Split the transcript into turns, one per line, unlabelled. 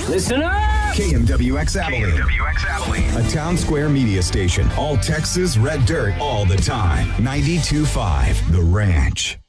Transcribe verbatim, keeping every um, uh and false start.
Listen up!
K M W X Abilene.
K M W X Abilene.
A Town Square media station. All Texas red dirt all the time. ninety-two point five The Ranch.